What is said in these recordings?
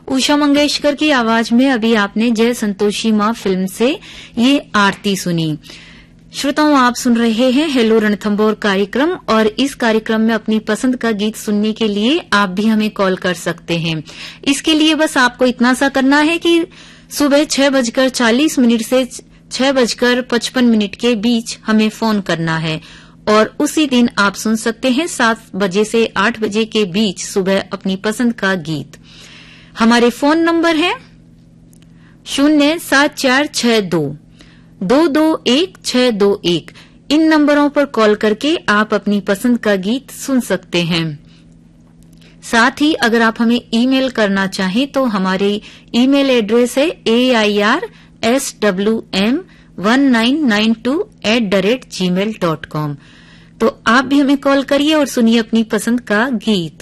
उषा मंगेशकर की आवाज में अभी आपने जय संतोषी माँ फिल्म से ये आरती सुनी। श्रोताओं, आप सुन रहे हैं हेलो रणथंबोर कार्यक्रम और इस कार्यक्रम में अपनी पसंद का गीत सुनने के लिए आप भी हमें कॉल कर सकते हैं। इसके लिए बस आपको इतना सा करना है कि सुबह 6:40 से 6:55 के बीच हमें फोन करना है और उसी दिन आप सुन सकते हैं 7 बजे से 8 बजे के बीच सुबह अपनी पसंद का गीत। हमारे फोन नंबर है 07462 221 इन नंबरों पर कॉल करके आप अपनी पसंद का गीत सुन सकते हैं। साथ ही अगर आप हमें ईमेल करना चाहें तो हमारी ईमेल एड्रेस है airswm1992@gmail.com। तो आप भी हमें कॉल करिए और सुनिए अपनी पसंद का गीत।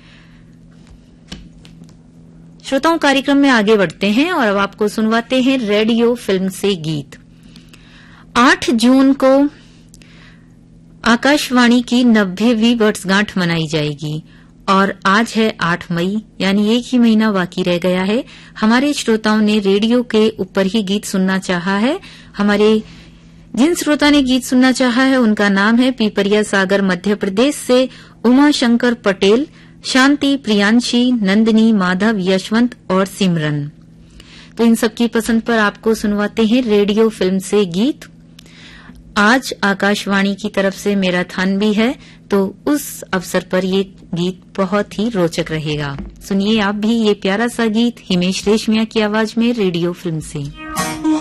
श्रोताओं, कार्यक्रम में आगे बढ़ते हैं और अब आपको सुनवाते हैं रेडियो फिल्म से गीत। 8 जून को आकाशवाणी की 90वीं वर्षगांठ मनाई जाएगी और आज है 8 मई, यानी एक ही महीना बाकी रह गया है। हमारे श्रोताओं ने रेडियो के ऊपर ही गीत सुनना चाहा है। जिन श्रोता ने गीत सुनना चाहा है उनका नाम है पीपरिया सागर मध्य प्रदेश से उमा शंकर पटेल, शांति, प्रियांशी, नंदिनी, माधव, यशवंत और सिमरन। तो इन सबकी पसंद पर आपको सुनवाते हैं रेडियो फिल्म से गीत। आज आकाशवाणी की तरफ से मैराथन भी है तो उस अवसर पर ये गीत बहुत ही रोचक रहेगा। सुनिए आप भी ये प्यारा सा गीत हिमेश रेशमिया की आवाज में रेडियो फिल्म से।